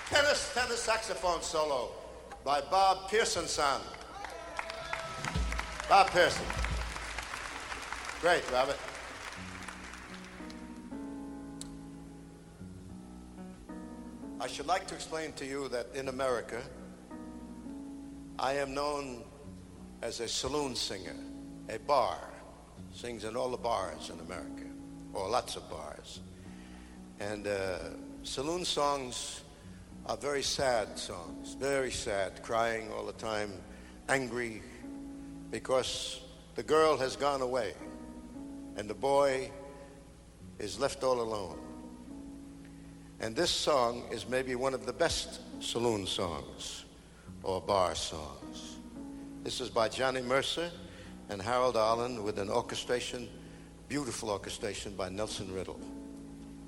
tenor saxophone solo by Bob Pearson son. Bob Pearson. Great, Robert. I should like to explain to you that in America, I am known as a saloon singer, a bar. Sings in all the bars in America, or lots of bars. And saloon songs are very sad songs, very sad, crying all the time, angry, because the girl has gone away and the boy is left all alone. And this song is maybe one of the best saloon songs or bar songs. This is by Johnny Mercer and Harold Arlen with an orchestration, beautiful orchestration by Nelson Riddle.